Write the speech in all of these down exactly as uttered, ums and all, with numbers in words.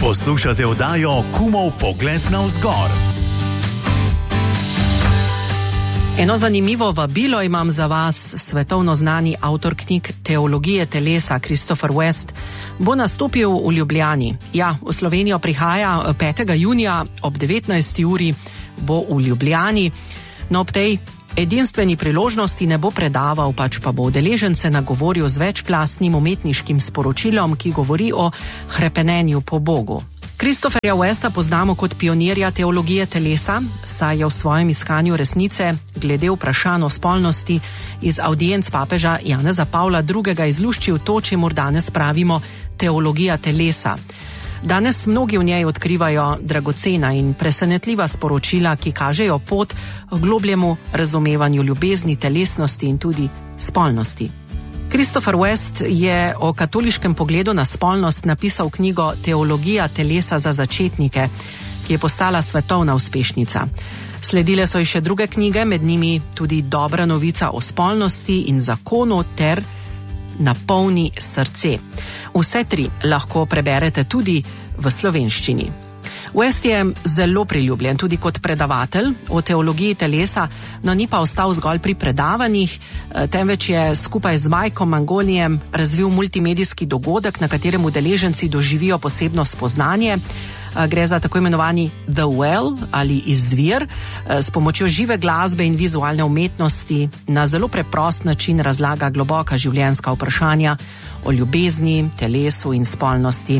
Poslušate oddajo Kumov pogled navzgor. Eno zanimivo vabilo imam za vas. Svetovno znani avtor knjig Teologije telesa Christopher West bo nastopil v Ljubljani. Ja, v Slovenijo prihaja petega junija ob devetnajsti uri, bo v Ljubljani. No, ob tej edinstveni priložnosti ne bo predaval, pač pa bo udeležence nagovoril z večplastnim umetniškim sporočilom, ki govori o hrepenenju po Bogu. Christopherja Westa poznamo kot pionirja teologije telesa, saj je v svojem iskanju resnice glede vprašanj o spolnosti iz audienc papeža Janeza Pavla drugega izluščil to, čemur danes pravimo teologija telesa. Danes mnogi v njej odkrivajo dragocena in presenetljiva sporočila, ki kažejo pot k globljemu razumevanju ljubezni, telesnosti in tudi spolnosti. Christopher West je o katoliškem pogledu na spolnost napisal knjigo Teologija telesa za začetnike, ki je postala svetovna uspešnica. Sledile so ji še druge knjige, med njimi tudi Dobra novica o spolnosti in zakonu ter Napolni srce. Vse tri lahko preberete tudi v slovenščini. West je zelo priljubljen tudi kot predavatelj o teologiji telesa, no ni pa ostal zgolj pri predavanjih, temveč je skupaj z Mikeom Mangonijem razvil multimedijski dogodek, na katerem udeleženci doživijo posebno spoznanje. Gre za tako imenovani The Well ali izvir, s pomočjo žive glasbe in vizualne umetnosti na zelo preprost način razlaga globoka življenjska vprašanja o ljubezni, telesu in spolnosti.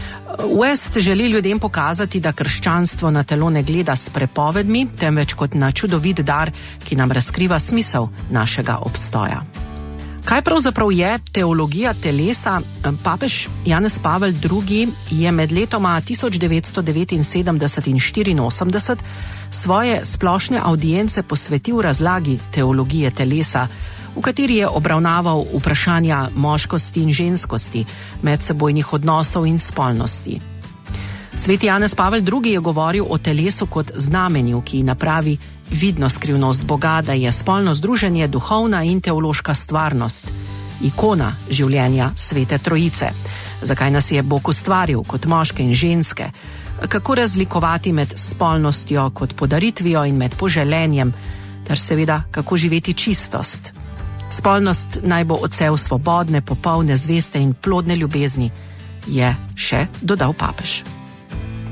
West želi ljudem pokazati, da krščanstvo na telo ne gleda s prepovedmi, temveč kot na čudovit dar, ki nam razkriva smisel našega obstoja. Kaj pravzaprav je teologija telesa? Papež Janez Pavel drugi je med letoma tisoč devetsto devetinsedemdeset in štiriinosemdeset svoje splošne audience posvetil razlagi teologije telesa, v kateri je obravnaval vprašanja moškosti in ženskosti, medsebojnih odnosov in spolnosti. Sveti Janez Pavel drugi je govoril o telesu kot znamenju, ki napravi vidno skrivnost Boga, da je spolno združenje duhovna in teološka stvarnost, ikona življenja Svete Trojice. Zakaj nas je Bog ustvaril kot moške in ženske? Kako razlikovati med spolnostjo kot podaritvijo in med poželenjem, ter seveda kako živeti čistost? Spolnost naj bo odsev svobodne, popolne, zveste in plodne ljubezni, je še dodal papež.